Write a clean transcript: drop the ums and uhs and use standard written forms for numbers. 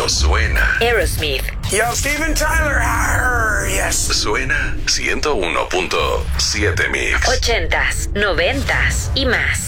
suena. Aerosmith. Yo, Steven Tyler. Arr, yes. Suena 101.7 Mix. 80s, 90s y más.